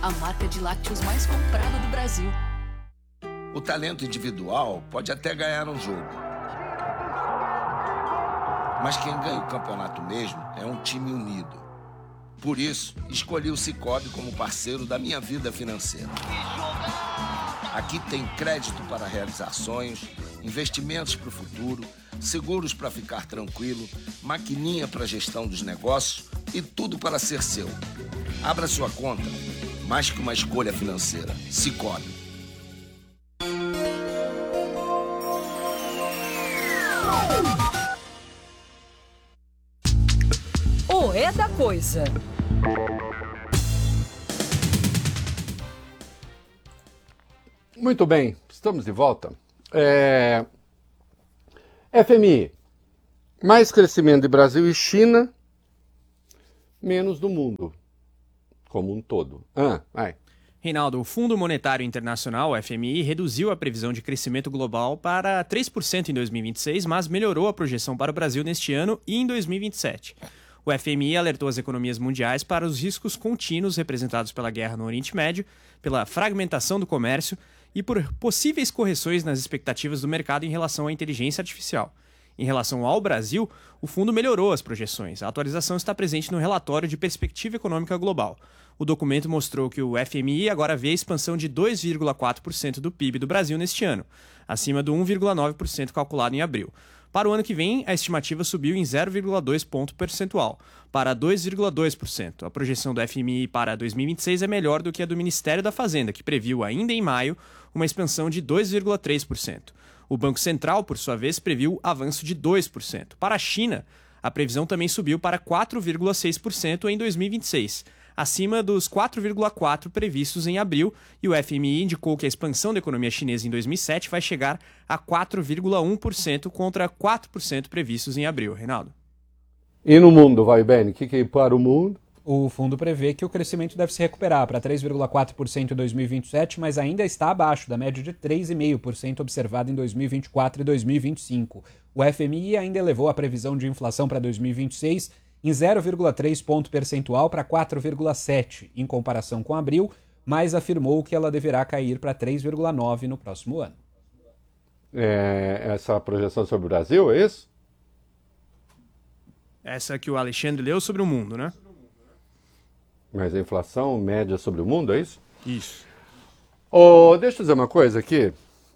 a marca de lácteos mais comprada do Brasil. O talento individual pode até ganhar um jogo. Mas quem ganha o campeonato mesmo é um time unido. Por isso, escolhi o Sicoob como parceiro da minha vida financeira. Aqui tem crédito para realizar sonhos, investimentos para o futuro, seguros para ficar tranquilo, maquininha para gestão dos negócios e tudo para ser seu. Abra sua conta, mais que uma escolha financeira. Sicoob. O É da Coisa. Muito bem, estamos de volta. FMI, mais crescimento de Brasil e China, menos do mundo como um todo. Vai. Reinaldo, o Fundo Monetário Internacional, o FMI, reduziu a previsão de crescimento global para 3% em 2026, mas melhorou a projeção para o Brasil neste ano e em 2027. O FMI alertou as economias mundiais para os riscos contínuos representados pela guerra no Oriente Médio, pela fragmentação do comércio e por possíveis correções nas expectativas do mercado em relação à inteligência artificial. Em relação ao Brasil, o fundo melhorou as projeções. A atualização está presente no relatório de perspectiva econômica global. O documento mostrou que o FMI agora vê a expansão de 2,4% do PIB do Brasil neste ano, acima do 1,9% calculado em abril. Para o ano que vem, a estimativa subiu em 0,2 ponto percentual, para 2,2%. A projeção do FMI para 2026 é melhor do que a do Ministério da Fazenda, que previu ainda em maio uma expansão de 2,3%. O Banco Central, por sua vez, previu avanço de 2%. Para a China, a previsão também subiu para 4,6% em 2026, acima dos 4,4% previstos em abril, e o FMI indicou que a expansão da economia chinesa em 2007 vai chegar a 4,1% contra 4% previstos em abril. Reinaldo. E no mundo, vai bem? O que é para o mundo? O fundo prevê que o crescimento deve se recuperar para 3,4% em 2027, mas ainda está abaixo da média de 3,5% observada em 2024 e 2025. O FMI ainda elevou a previsão de inflação para 2026 em 0,3 ponto percentual para 4,7% em comparação com abril, mas afirmou que ela deverá cair para 3,9% no próximo ano. Essa projeção sobre o Brasil, é isso? Essa que o Alexandre leu sobre o mundo, né? Mas a inflação média sobre o mundo, é isso? Isso. Deixa eu dizer uma coisa aqui.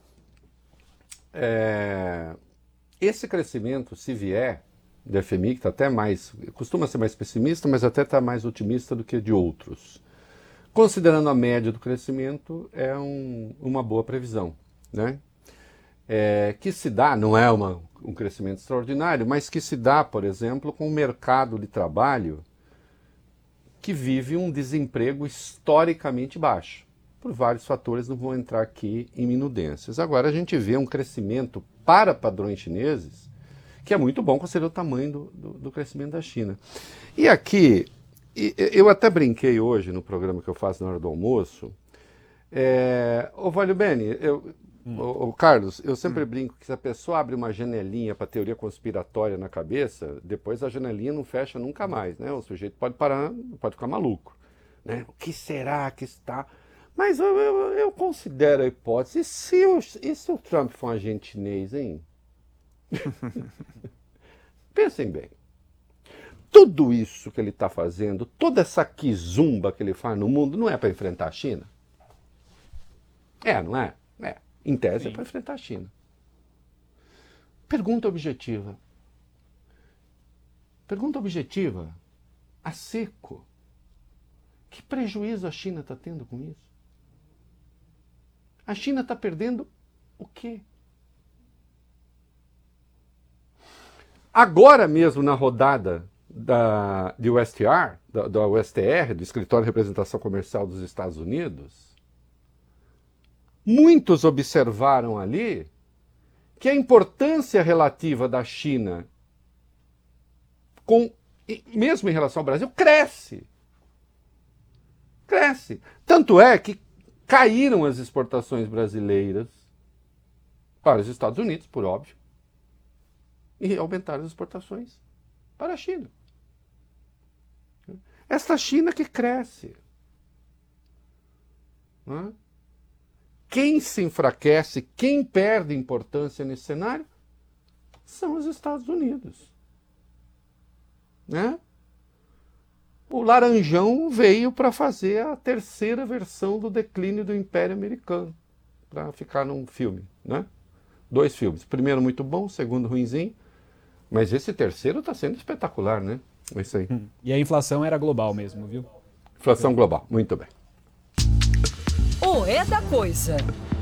Esse crescimento, se vier do FMI, que está até mais, costuma ser mais pessimista, mas até está mais otimista do que de outros. Considerando a média do crescimento, é uma boa previsão, né? Que se dá, não é um crescimento extraordinário, mas que se dá, por exemplo, com o mercado de trabalho que vive um desemprego historicamente baixo. Por vários fatores, não vou entrar aqui em minudências. Agora a gente vê um crescimento para padrões chineses que é muito bom considerando o tamanho do crescimento da China. E aqui, eu até brinquei hoje no programa que eu faço na hora do almoço. Valio Bene, Carlos, eu sempre brinco que se a pessoa abre uma janelinha para teoria conspiratória na cabeça, depois a janelinha não fecha nunca mais, né? O sujeito pode parar, pode ficar maluco, né? O que será que está... Mas eu considero a hipótese, e se o Trump for um agente chinês, hein? Pensem bem. Tudo isso que ele está fazendo, toda essa quizumba que ele faz no mundo, não é para enfrentar a China? Não é? Em tese, sim, é para enfrentar a China. Pergunta objetiva. A seco. Que prejuízo a China está tendo com isso? A China está perdendo o quê? Agora mesmo, na rodada do USTR, da USTR, do Escritório de Representação Comercial dos Estados Unidos, muitos observaram ali que a importância relativa da China, mesmo em relação ao Brasil, cresce. Tanto é que caíram as exportações brasileiras para os Estados Unidos, por óbvio, e aumentaram as exportações para a China. Esta China que cresce. Né? Quem se enfraquece, quem perde importância nesse cenário, são os Estados Unidos. Né? O Laranjão veio para fazer a terceira versão do declínio do Império Americano, para ficar num filme. Né? 2 filmes. O primeiro muito bom, o segundo ruinzinho. Mas esse terceiro está sendo espetacular, né? É isso aí. E a inflação era global mesmo, viu? Inflação global, muito bem. O É da Coisa.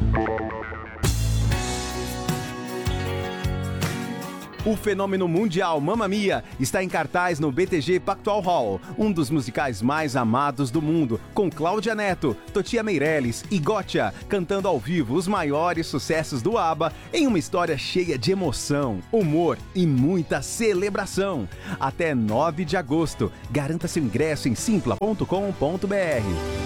O fenômeno mundial Mamma Mia está em cartaz no BTG Pactual Hall, um dos musicais mais amados do mundo, com Cláudia Neto, Totia Meirelles e Gotcha cantando ao vivo os maiores sucessos do ABBA em uma história cheia de emoção, humor e muita celebração. Até 9 de agosto. Garanta seu ingresso em simpla.com.br.